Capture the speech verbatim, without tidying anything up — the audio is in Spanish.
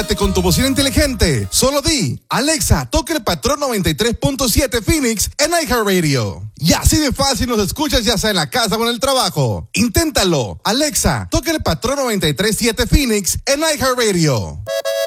comunicarte con tu bocina inteligente. Solo di, Alexa, toca el patrón noventa y tres punto siete Phoenix en iHeartRadio. Y así de fácil nos escuchas ya sea en la casa o en el trabajo. Inténtalo. Alexa, toca el patrón noventa y tres punto siete Phoenix en iHeartRadio.